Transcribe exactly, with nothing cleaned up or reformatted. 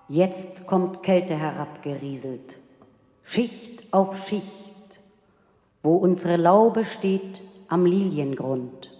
Jetzt kommt Kälte herabgerieselt, Schicht auf Schicht, wo unsere Laube steht am Liliengrund.